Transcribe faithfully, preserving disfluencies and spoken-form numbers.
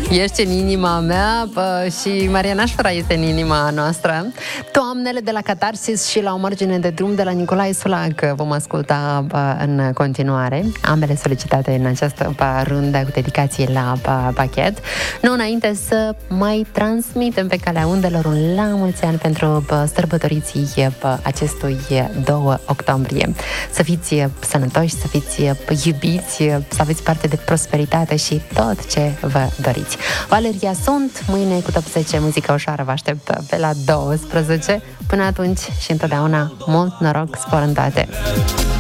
Ești în inima mea bă, și Mariana Șfra este în inima noastră. Toamnele de la Catarsis și La o margine de drum de la Nicolae Sulac vom asculta bă, în continuare. Ambele solicitate în această bă, rundă cu dedicație la bă, pachet. Nu înainte să mai transmitem pe calea undelor un la mulți ani pentru bă, sărbătoriții bă, acestui doi octombrie. Să fiți sănătoși, să fiți iubiți, să aveți parte de prosperitate și tot ce vă doriți. Valeria sunt, mâine cu top zece muzică ușoară vă aștept pe la douăsprezece. Până atunci și întotdeauna mult noroc, spor în toate!